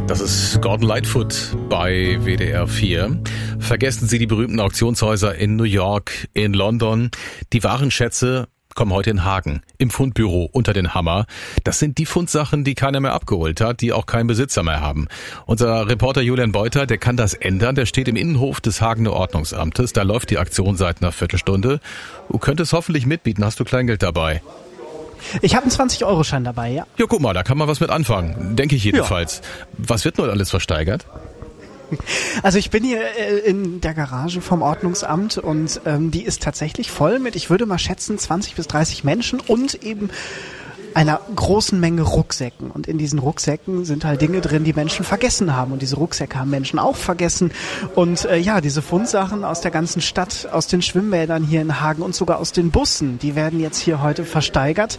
Das ist Gordon Lightfoot bei WDR 4. Vergessen Sie die berühmten Auktionshäuser in New York, in London. Die wahren Schätze kommen heute in Hagen, im Fundbüro unter den Hammer. Das sind die Fundsachen, die keiner mehr abgeholt hat, die auch keinen Besitzer mehr haben. Unser Reporter Julian Beuter, der kann das ändern. Der steht im Innenhof des Hagener Ordnungsamtes. Da läuft die Aktion seit einer Viertelstunde. Du könntest hoffentlich mitbieten. Hast du Kleingeld dabei? Ich habe einen 20-Euro-Schein dabei, ja. Ja, guck mal, da kann man was mit anfangen. Denke ich jedenfalls. Ja. Was wird nun alles versteigert? Also ich bin hier in der Garage vom Ordnungsamt und die ist tatsächlich voll mit, ich würde mal schätzen, 20 bis 30 Menschen und eben einer großen Menge Rucksäcken. Und in diesen Rucksäcken sind halt Dinge drin, die Menschen vergessen haben. Und diese Rucksäcke haben Menschen auch vergessen. Und diese Fundsachen aus der ganzen Stadt, aus den Schwimmbädern hier in Hagen und sogar aus den Bussen, die werden jetzt hier heute versteigert.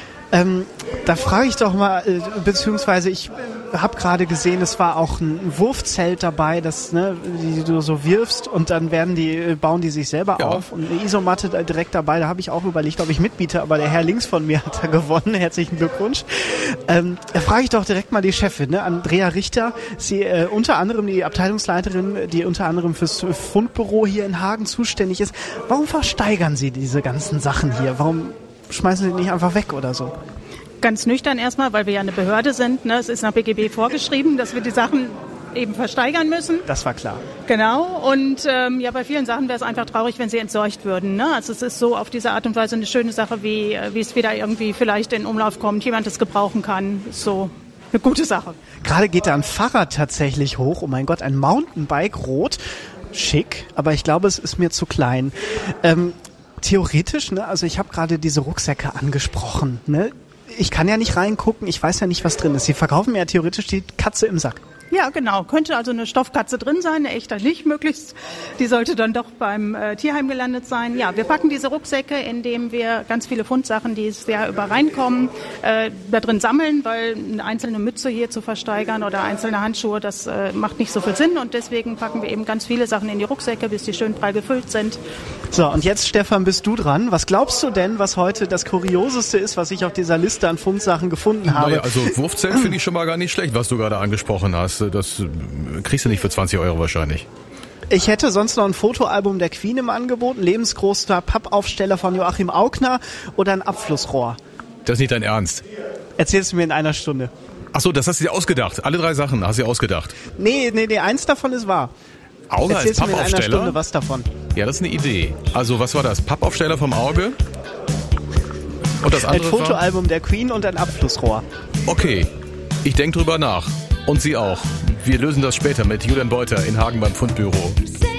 Da frage ich doch mal, beziehungsweise ich habe gerade gesehen, es war auch ein Wurfzelt dabei, das die du so wirfst und dann bauen die sich selber auf und eine Isomatte direkt dabei. Da habe ich auch überlegt, ob ich mitbiete, aber der Herr links von mir hat da gewonnen. Herzlichen Glückwunsch. Da frage ich doch direkt mal die Chefin, Andrea Richter. Sie unter anderem die Abteilungsleiterin, die unter anderem fürs Fundbüro hier in Hagen zuständig ist. Warum versteigern Sie diese ganzen Sachen hier? Warum schmeißen Sie nicht einfach weg oder so? Ganz nüchtern erstmal, weil wir ja eine Behörde sind. Es ist nach BGB vorgeschrieben, dass wir die Sachen eben versteigern müssen. Das war klar. Genau. Und bei vielen Sachen wäre es einfach traurig, wenn sie entsorgt würden. Also es ist so auf diese Art und Weise eine schöne Sache, wie es wieder irgendwie vielleicht in Umlauf kommt, jemand es gebrauchen kann. So eine gute Sache. Gerade geht da ein Fahrrad tatsächlich hoch. Oh mein Gott, ein Mountainbike rot. Schick, aber ich glaube, es ist mir zu klein. Theoretisch, also ich habe gerade diese Rucksäcke angesprochen, Ich kann ja nicht reingucken, ich weiß ja nicht, was drin ist. Sie verkaufen mir ja theoretisch die Katze im Sack. Ja, genau. Könnte also eine Stoffkatze drin sein, eine echte nicht möglichst. Die sollte dann doch beim Tierheim gelandet sein. Ja, wir packen diese Rucksäcke, indem wir ganz viele Fundsachen, die das Jahr über reinkommen, da drin sammeln, weil eine einzelne Mütze hier zu versteigern oder einzelne Handschuhe, das macht nicht so viel Sinn. Und deswegen packen wir eben ganz viele Sachen in die Rucksäcke, bis die schön prall gefüllt sind. So, und jetzt, Stefan, bist du dran. Was glaubst du denn, was heute das Kurioseste ist, was ich auf dieser Liste an Fundsachen gefunden habe? Naja, also Wurfzelt finde ich schon mal gar nicht schlecht, was du gerade angesprochen hast. Das kriegst du nicht für 20 Euro wahrscheinlich. Ich hätte sonst noch ein Fotoalbum der Queen im Angebot, ein lebensgroßer Pappaufsteller von Joachim Augner oder ein Abflussrohr. Das ist nicht dein Ernst? Erzählst du mir in einer Stunde. Ach so, das hast du dir ausgedacht. Alle 3 Sachen hast du dir ausgedacht. Nee, eins davon ist wahr. Auge als Erzählst du mir in einer Pappaufsteller? Stunde was davon. Ja, das ist eine Idee. Also, was war das? Pappaufsteller vom Auge? Und das andere ein Fotoalbum der Queen und ein Abflussrohr. Okay, ich denke drüber nach. Und Sie auch. Wir lösen das später mit Julian Beuter in Hagen beim Fundbüro.